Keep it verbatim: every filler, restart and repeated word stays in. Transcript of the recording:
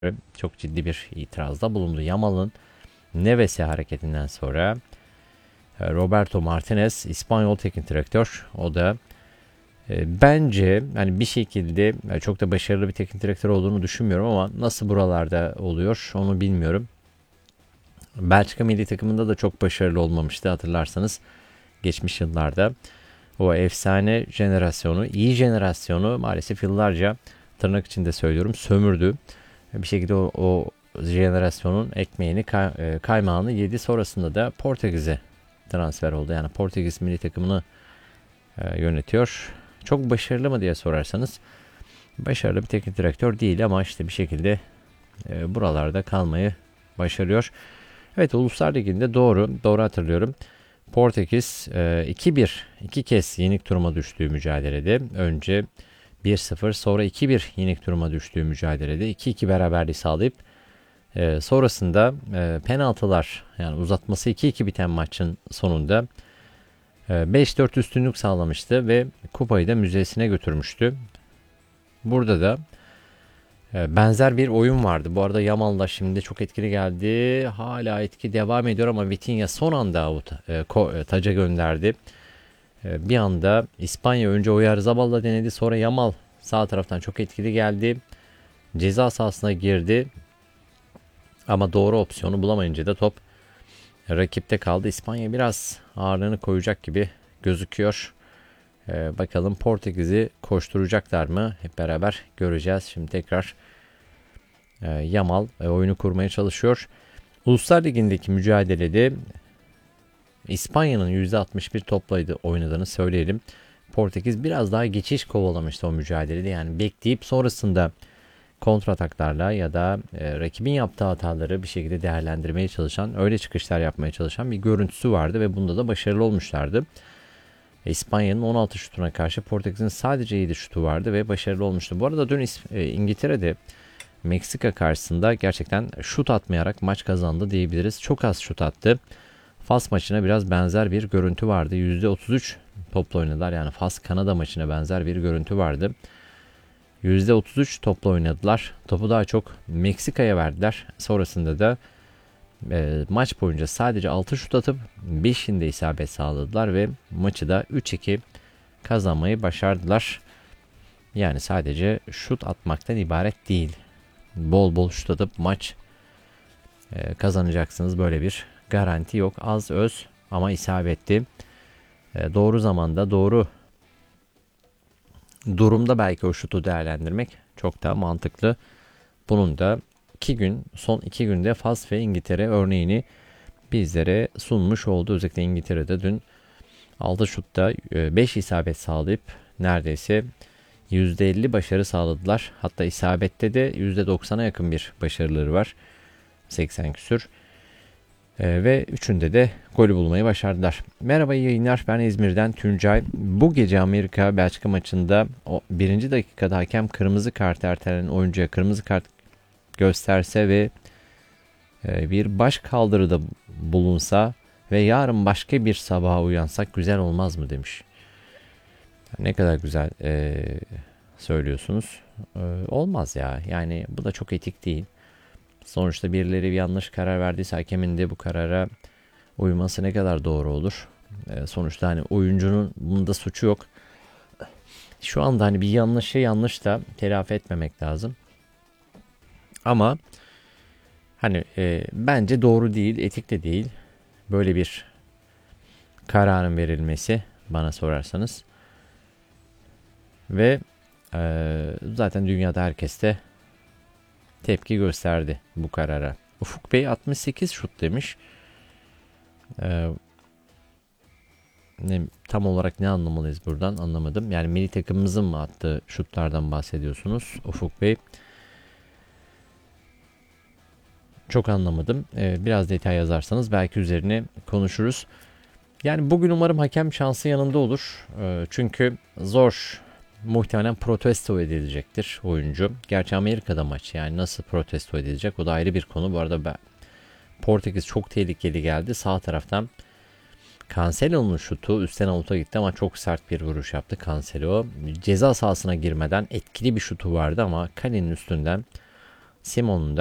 çok ciddi bir itirazda bulundu. Yamal'ın Neves'i hareketinden sonra Roberto Martinez İspanyol teknik direktör. O da e, bence hani bir şekilde yani çok da başarılı bir teknik direktör olduğunu düşünmüyorum ama nasıl buralarda oluyor onu bilmiyorum. Belçika milli takımında da çok başarılı olmamıştı hatırlarsanız geçmiş yıllarda. O efsane jenerasyonu, iyi jenerasyonu maalesef yıllarca tırnak içinde söylüyorum sömürdü. Bir şekilde o, o jenerasyonun ekmeğini, kay, e, kaymağını yedi. Sonrasında da Portekiz'e transfer oldu. Yani Portekiz milli takımını e, yönetiyor. Çok başarılı mı diye sorarsanız başarılı bir teknik direktör değil ama işte bir şekilde e, buralarda kalmayı başarıyor. Evet, Uluslar Ligi'nde doğru, doğru hatırlıyorum. Portekiz e, iki bir, iki kez yenik duruma düştüğü mücadelede önce bir sıfır sonra iki bir yenik duruma düştüğü mücadelede iki iki beraberliği sağlayıp e, sonrasında e, penaltılar yani uzatması iki iki biten maçın sonunda e, beş dört üstünlük sağlamıştı ve kupayı da müzesine götürmüştü. Burada da e, benzer bir oyun vardı. Bu arada Yamal da şimdi çok etkili geldi. Hala etki devam ediyor ama Vitinha son anda out, e, ko, e, taca gönderdi. Bir anda İspanya önce Oyarzabal'la denedi, sonra Yamal sağ taraftan çok etkili geldi. Ceza sahasına girdi. Ama doğru opsiyonu bulamayınca da top rakipte kaldı. İspanya biraz ağırlığını koyacak gibi gözüküyor. Ee, bakalım Portekiz'i koşturacaklar mı? Hep beraber göreceğiz. Şimdi tekrar e, Yamal e, oyunu kurmaya çalışıyor. Uluslar Ligi'ndeki mücadelede İspanya'nın yüzde altmış bir toplaydı oynadığını söyleyelim. Portekiz biraz daha geçiş kovalamıştı o mücadelede. Yani bekleyip sonrasında kontrataklarla ya da e, rakibin yaptığı hataları bir şekilde değerlendirmeye çalışan, öyle çıkışlar yapmaya çalışan bir görüntüsü vardı ve bunda da başarılı olmuşlardı. İspanya'nın on altı şutuna karşı Portekiz'in sadece yedi şutu vardı ve başarılı olmuştu. Bu arada dün e, İngiltere'de Meksika karşısında gerçekten şut atmayarak maç kazandı diyebiliriz. Çok az şut attı. Fas maçına biraz benzer bir görüntü vardı. yüzde otuz üç topla oynadılar. Yani Fas Kanada maçına benzer bir görüntü vardı. yüzde otuz üç topla oynadılar. Topu daha çok Meksika'ya verdiler. Sonrasında da e, maç boyunca sadece altı şut atıp beşinde isabet sağladılar ve maçı da üç iki kazanmayı başardılar. Yani sadece şut atmaktan ibaret değil. Bol bol şut atıp maç e, kazanacaksınız. Böyle bir garanti yok. Az öz ama isabetli. E, doğru zamanda, doğru durumda belki o şutu değerlendirmek çok daha mantıklı. Bunun da iki gün, son iki günde Fas ve İngiltere örneğini bizlere sunmuş oldu. Özellikle İngiltere'de dün altı şutta beş isabet sağlayıp neredeyse yüzde elli başarı sağladılar. Hatta isabette de yüzde doksana yakın bir başarıları var. seksen küsür. Ee, ve üçünde de golü bulmayı başardılar. Merhaba, iyi yayınlar. Ben İzmir'den Tuncay. Bu gece Amerika Belçika maçında o birinci dakikada hakem kırmızı kart ertelenen oyuncuya kırmızı kart gösterse ve e, bir baş kaldırıda bulunsa ve yarın başka bir sabaha uyansak güzel olmaz mı demiş. Ne kadar güzel e, söylüyorsunuz. E, olmaz ya. Yani bu da çok etik değil. Sonuçta birileri bir yanlış karar verdiyse hakemin de bu karara uyması ne kadar doğru olur? E, sonuçta hani oyuncunun bunda suçu yok. Şu anda hani bir yanlışı yanlış da telafi etmemek lazım. Ama hani e, bence doğru değil, etik de değil. Böyle bir kararın verilmesi bana sorarsanız. Ve e, zaten dünyada herkes de tepki gösterdi bu karara. Ufuk Bey altmış sekiz şut demiş. Ee, ne, tam olarak ne anlamalıyız buradan anlamadım. Yani milli takımımızın mı attığı şutlardan bahsediyorsunuz Ufuk Bey? Çok anlamadım. Ee, biraz detay yazarsanız belki üzerine konuşuruz. Yani bugün umarım hakem şansı yanında olur. Ee, çünkü zor, muhtemelen protesto edilecektir oyuncu. Gerçi Amerika'da maç, yani nasıl protesto edilecek o da ayrı bir konu. Bu arada ben, Portekiz çok tehlikeli geldi. Sağ taraftan Cancelo'nun şutu üstten avuta gitti ama çok sert bir vuruş yaptı Cancelo. Ceza sahasına girmeden etkili bir şutu vardı ama kalenin üstünden Simon'un